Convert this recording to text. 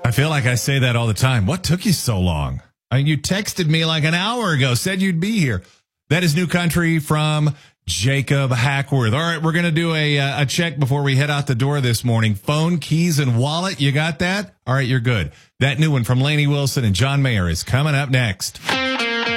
I feel like I say that all the time. What took you so long? You texted me like an hour ago, said you'd be here. That is New Country from Jacob Hackworth. All right, we're going to do a check before we head out the door this morning. Phone, keys, and wallet. You got that? All right, you're good. That new one from Lainey Wilson and John Mayer is coming up next.